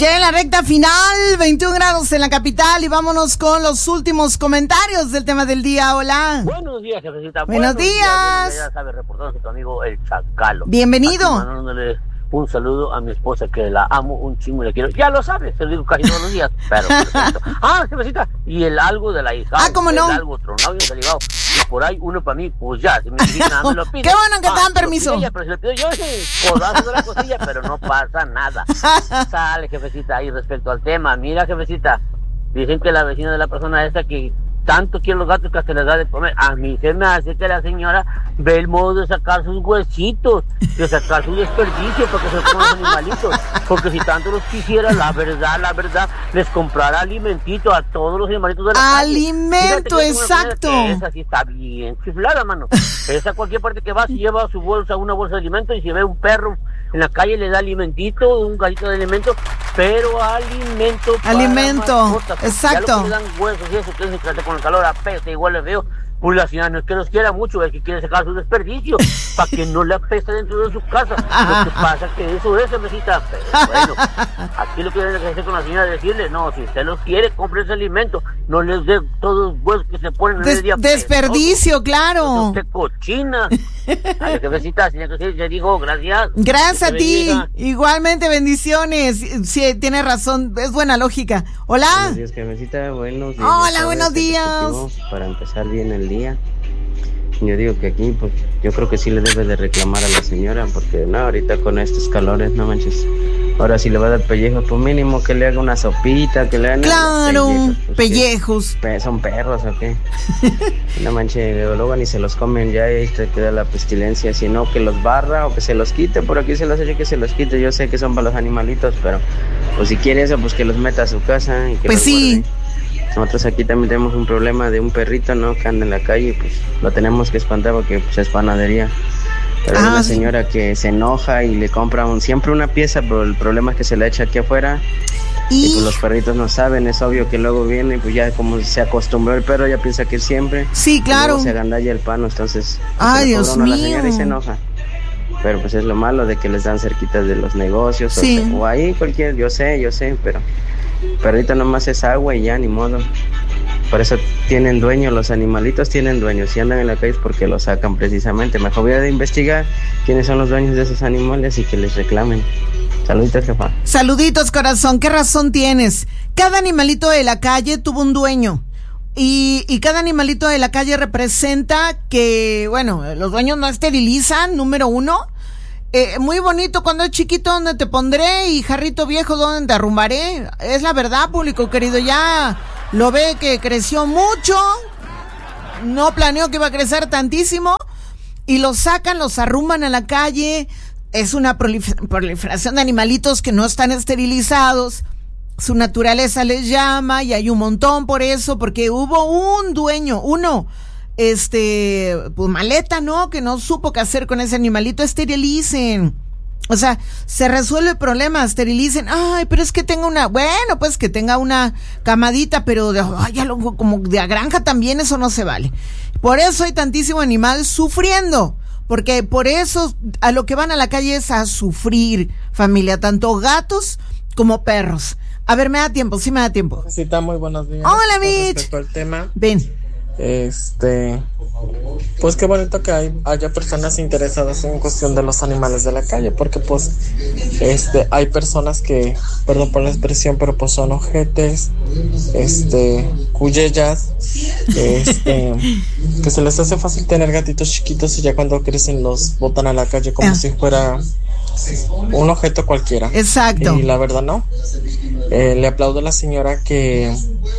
Ya en la recta final, 21 grados en la capital y vámonos con los últimos comentarios del tema del día. Hola. Buenos días, jefecita. Buenos días. Ya sabes, reportándose tu amigo el Chacalo. Bienvenido. Aquí mandándole un saludo a mi esposa que la amo un chingo y la quiero. Ya lo sabes, te lo digo casi todos los días, pero perfecto. Jefecita, y el algo de la hija. ¿Cómo no? El algo tronado y delegado. Y por ahí uno para mí, pues ya, si me dicen nada, me lo pide. Qué bueno que te dan permiso. Pero si le pido yo ese codazo de la costilla, pero no pasa nada. Sale, jefecita, y respecto al tema, mira, jefecita, dicen que la vecina de la persona esta que tanto quiere los gatos que hasta les da de comer. A mí se me hace que la señora ve el modo de sacar sus huesitos, de sacar su desperdicio para que se coman los animalitos. Porque si tanto los quisiera, la verdad, les comprara alimentito a todos los animalitos de la calle. Alimento, exacto. Esa sí está bien chiflada, mano. Esa cualquier parte que va, si lleva su bolsa, una bolsa de alimento, y si ve un perro en la calle le da alimentito, un gallito de alimento, pero alimento para mascotas. Exacto. Ya lo que le dan huesos y eso, que se trata con el calor, apesta, igual le veo. Pues la señora no es que los quiera mucho, es que quiere sacar su desperdicio para que no le apeste dentro de su casa. Lo que pasa es que eso es, mesita. Pero bueno, aquí lo que tiene que hacer con la señora es decirle, no, si usted los quiere, compre ese alimento, no les dé todos los huesos que se ponen en el día. Desperdicio, claro. Usted cochina. A la jefecita, señora, que se dijo, gracias. Gracias a ti. Igualmente, bendiciones. Sí, tienes razón, es buena lógica. Hola. Buenos días, jefecita. Buenos días. Hola, buenos días. Para empezar bien el día. Yo digo que aquí, pues, yo creo que sí le debe de reclamar a la señora, porque no, ahorita con estos calores, no manches. Ahora si le va a dar pellejos, pues mínimo que le haga una sopita, que le hagan claro, pellejos. ¿Son perros o qué? No manches, luego ni se los comen ya y te queda la pestilencia, sino que los barra o que se los quite, por aquí se los eche que se los quite. Yo sé que son para los animalitos, pero pues si quiere eso, pues que los meta a su casa y que pues los sí guarde. Nosotros aquí también tenemos un problema de un perrito, ¿no? Que anda en la calle y pues lo tenemos que espantar porque pues es panadería. Pero hay una señora que se enoja y le compra siempre una pieza, pero el problema es que se la echa aquí afuera. Y pues los perritos no saben, es obvio que luego viene y pues ya como se acostumbró el perro, ya piensa que es siempre. Sí, claro. Se agandalla el pan, entonces ay, Dios mío. La señora y se enoja. Pero pues es lo malo de que les dan cerquitas de los negocios. Sí. O ahí cualquier, yo sé, pero perrito nomás es agua y ya, ni modo. Por eso tienen dueño, los animalitos tienen dueños. Si andan en la calle es porque los sacan precisamente. Mejor voy a investigar quiénes son los dueños de esos animales y que les reclamen. Saluditos, jefa. Saluditos, corazón. ¿Qué razón tienes? Cada animalito de la calle tuvo un dueño. Y cada animalito de la calle representa que, bueno, los dueños no esterilizan, número uno. Muy bonito cuando es chiquito, ¿dónde te pondré? Y jarrito viejo, ¿dónde te arrumbaré? Es la verdad, público querido, ya lo ve que creció mucho, no planeó que iba a crecer tantísimo, y los sacan, los arruman a la calle. Es una proliferación de animalitos que no están esterilizados, su naturaleza les llama, y hay un montón por eso, porque hubo un dueño, pues maleta, ¿no? Que no supo qué hacer con ese animalito. Esterilicen. O sea, se resuelve el problema, esterilicen. Ay, pero es que tenga pues que tenga una camadita, pero como de granja también, eso no se vale. Por eso hay tantísimo animal sufriendo, porque por eso a lo que van a la calle es a sufrir, familia, tanto gatos como perros. A ver, me da tiempo. Sí, muy buenos días. Hola, Mitch. Respecto al tema. Ven. Pues qué bonito que haya personas interesadas en cuestión de los animales de la calle, porque pues hay personas que, perdón por la expresión, pero pues son ojetes, cuyellas, que se les hace fácil tener gatitos chiquitos y ya cuando crecen los botan a la calle como si fuera un objeto cualquiera. Exacto. Y la verdad no. Le aplaudo a la señora que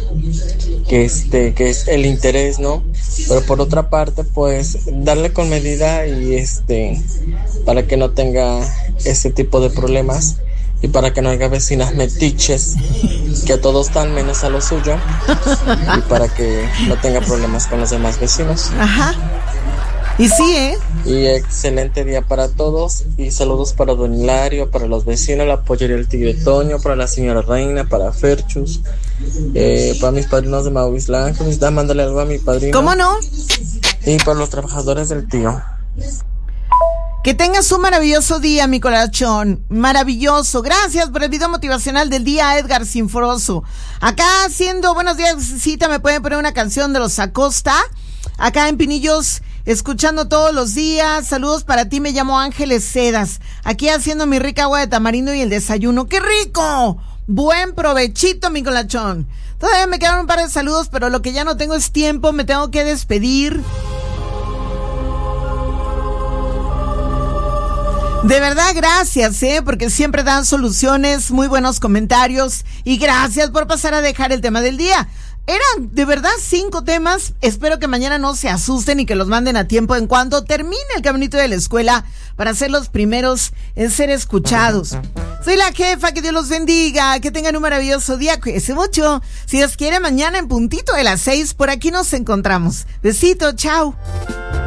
es el interés, ¿no? Pero por otra parte, pues darle con medida y para que no tenga ese tipo de problemas y para que no haya vecinas metiches que a todos dan menos a lo suyo y para que no tenga problemas con los demás vecinos. Ajá. Y sí, Y excelente día para todos y saludos para Don Hilario, para los vecinos, la pollería El Tigre Toño, para la señora Reina, para Ferchus, para mis padrinos de Maurislán, mándale algo a mi padrino. ¿Cómo no? Y para los trabajadores del tío. Que tengas un maravilloso día, mi colachón. Maravilloso. Gracias por el video motivacional del día, Edgar Sinforoso. Acá haciendo buenos días, cita, me pueden poner una canción de los Acosta. Acá en Pinillos, escuchando todos los días. Saludos para ti, me llamo Ángeles Cedas. Aquí haciendo mi rica agua de tamarindo y el desayuno. ¡Qué rico! Buen provechito, mi colachón. Todavía me quedan un par de saludos, pero lo que ya no tengo es tiempo. Me tengo que despedir. De verdad, gracias, porque siempre dan soluciones, muy buenos comentarios y gracias por pasar a dejar el tema del día. Eran de verdad 5 temas, espero que mañana no se asusten y que los manden a tiempo en cuanto termine el caminito de la escuela para ser los primeros en ser escuchados. Soy la jefa, que Dios los bendiga, que tengan un maravilloso día, cuídense mucho. Si Dios quiere, mañana en puntito de las 6, por aquí nos encontramos. Besito, chao.